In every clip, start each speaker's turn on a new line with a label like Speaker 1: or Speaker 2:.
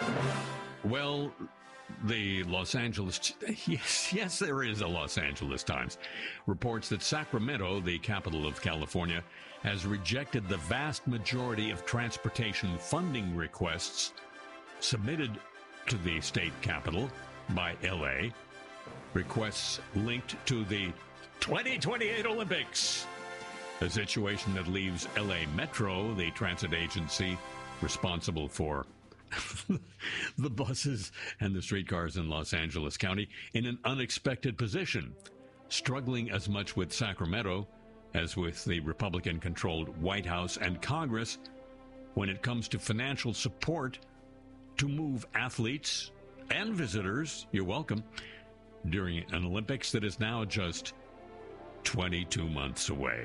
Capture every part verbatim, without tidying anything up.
Speaker 1: Well, the Los Angeles, yes, yes, there is a Los Angeles Times, reports that Sacramento, the capital of California, has rejected the vast majority of transportation funding requests submitted to the state capital by L A, requests linked to the twenty twenty-eight Olympics, a situation that leaves L A Metro, the transit agency responsible for the buses and the streetcars in Los Angeles County, in an unexpected position, struggling as much with Sacramento as with the Republican-controlled White House and Congress when it comes to financial support to move athletes and visitors, you're welcome, during an Olympics that is now just twenty-two months away.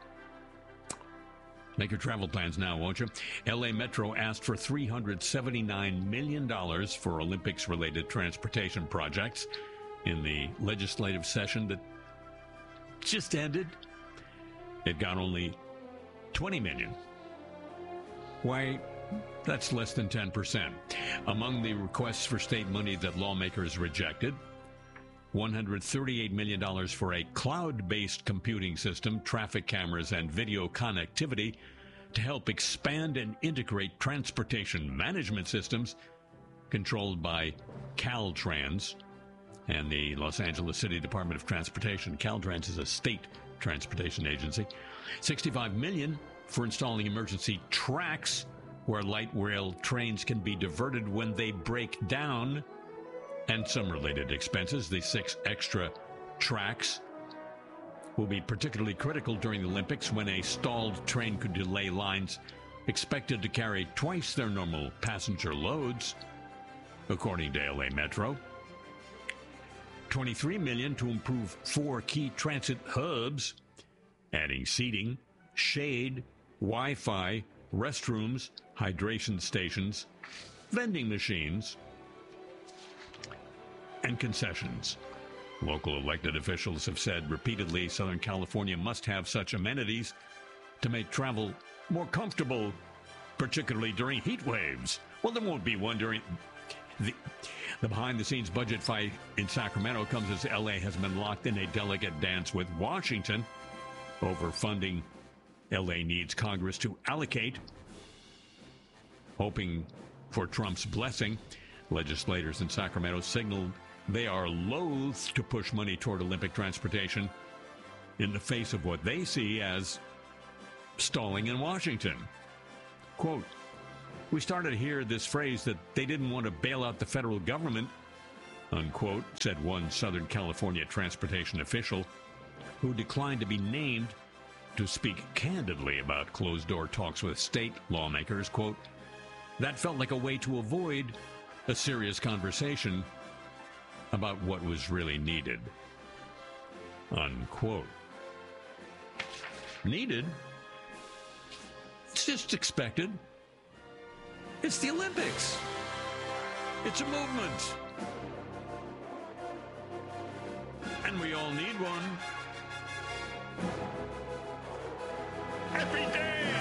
Speaker 1: Make your travel plans now, won't you? L A Metro asked for three hundred seventy-nine million dollars for Olympics-related transportation projects in the legislative session that just ended. It got only twenty million dollars. Why, that's less than ten percent. Among the requests for state money that lawmakers rejected, one hundred thirty-eight million dollars for a cloud-based computing system, traffic cameras, and video connectivity to help expand and integrate transportation management systems controlled by Caltrans and the Los Angeles City Department of Transportation. Caltrans is a state transportation agency. sixty-five million dollars for installing emergency tracks where light rail trains can be diverted when they break down, and some related expenses. The six extra tracks will be particularly critical during the Olympics when a stalled train could delay lines expected to carry twice their normal passenger loads, according to L A Metro. twenty-three million dollars to improve four key transit hubs, adding seating, shade, Wi-Fi, restrooms, hydration stations, vending machines, and concessions. Local elected officials have said repeatedly Southern California must have such amenities to make travel more comfortable, particularly during heat waves. Well, there won't be one during... The, the behind-the-scenes budget fight in Sacramento comes as L A has been locked in a delicate dance with Washington over funding L A needs Congress to allocate. Hoping for Trump's blessing, legislators in Sacramento signaled they are loath to push money toward Olympic transportation in the face of what they see as stalling in Washington. Quote, "We started to hear this phrase that they didn't want to bail out the federal government," unquote, said one Southern California transportation official who declined to be named to speak candidly about closed-door talks with state lawmakers. Quote, "That felt like a way to avoid a serious conversation about what was really needed," unquote. Needed? It's just expected. It's the Olympics. It's a movement. And we all need one. Every day.